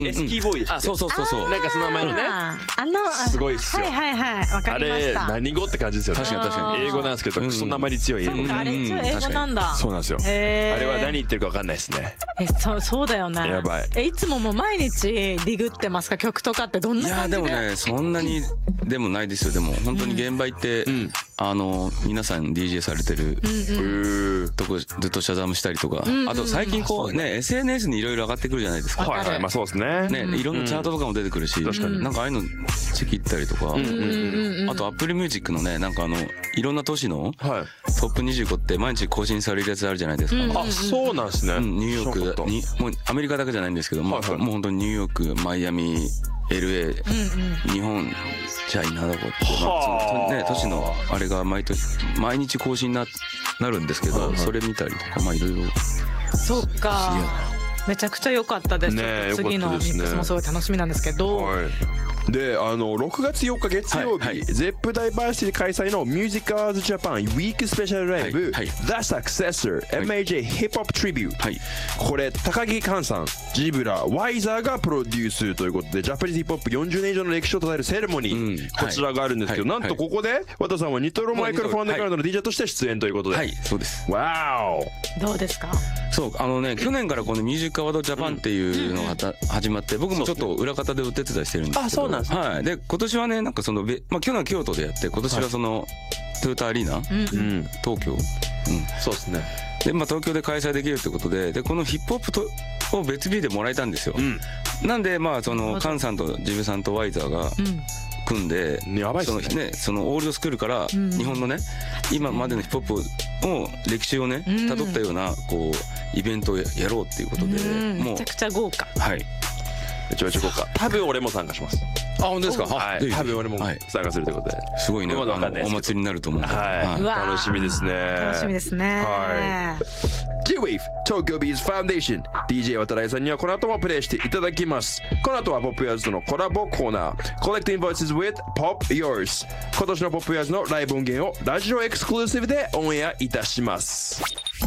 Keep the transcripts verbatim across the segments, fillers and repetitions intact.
エスキーボーイでした。 あ、そうそうそうそう。 なんかその名前のね。 あのすごいっすよ。 はいはいはい、わかあれりました。 何語って感じですよね。 確かに確かに。 英語なんですけど、クソ訛り強い英語。 そうか、あれ一応英語なんだ。 そうなんですよ。あへーれは何言ってるかわかんないですね。 え、そうそうだよね。 やばい。 え、いつももう毎日ディグってますか、曲とかってどんいやな感じで。 でもね、そんなにでもないですよ。でも本当に現場行って、 んあの皆さん ディージェー されてるとこずっとシャザムしたりとか、あと最近こうね エスエヌエス にいろいろ上がってくるじゃないですか。 はいはい、まあそうですね。 ね、いろんなチャートとかも出てくるし、 確かになんかああいうのチェキったりとか、あと Apple Music のね、なんかあのいろんな都市のはい。 トップにじゅうごって毎日更新されるやつあるじゃないですか。 あ、そうなんですね。 うん、ニューヨー知らなかったクにもうアメリカだけじゃないんですけども、 はいはいもう本当にニューヨーク、マイアミ、エルエー、日本、チャイナだこって、まあはあそのね、都市のあれが毎年毎日更新ななるんですけど、 はいはいそれ見たりとか、まあいろいろ。 そっか。めちゃくちゃ良かったです。 ねえ、 ちょっと次のミ良かったですねックスもすごい楽しみなんですけど。 はい。で、あのろくがつよっか月曜日、 はいはいゼップダイバーシティ開催の Music Awards Japan ウィークスペシャルライブ、 はいはい The Successor、エムエージェー Hip Hop Tribute、 はいこれ高木寛さん、ジブラ、ワイザーがプロデュースということで、ジャパニーズヒップホップよんじゅうねん以上の歴史をたたえるセレモニー、 うんこちらがあるんですけど、 はいなんとここで和田さんはニトロマイクロフォンデカルドの ディージェー として出演ということで、 はい、そうです。 わどうですか。 そうあのね、去年からこのミュージックアワードジャパンっていうのがた始まって、僕もちょっと裏方でお手伝いしてるんですけど、 あそうなんですねはい。で今年はね、なんかそのべまあ去年は京都でやって、今年はそのトヨタアリーナ、 ー、うん、 東京、うん、 そうですね。 でまあ東京で開催できるってことで、でこのヒップホップとを別日でもらえたんですよ。 うんなんでまあそのカンさんとジブさんとワイザーがうん。 組んで、 やばいっすねそのね、そのオールドスクールから日本のね、今までのヒップホップを歴史をねうん辿ったようなこうイベントをやろうっていうことで、 うんもうめちゃくちゃ豪華。 はい。 ちょいちょいこうか。多分俺も参加します。 あ、本当ですか。 はい、 あぜひ多分俺もはい参加するということで、 すごいね、 まだわかんないですけどあのお祭りになると思うんで、 はい、 うわ楽しみですね。 楽しみですね。 はい。J-Wave Tokyo Beats Foundation ディージェー 渡来さんにはこの後もプレイしていただきます。この後はポップヤーズとのコラボコーナー Collecting Voices with Pop Yours。今年のポップヤーズのライブ音源をラジオエクスクルーシブでオンエアいたします。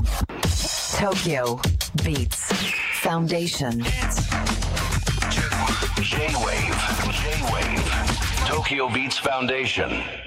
Tokyo Beats Foundation J-Wave, J-Wave, Tokyo Beats Foundation.